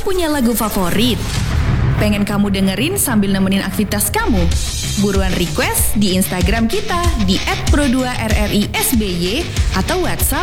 punya lagu favorit? Pengen kamu dengerin sambil nemenin aktivitas kamu? Buruan request di Instagram kita di @pro2rrisby atau WhatsApp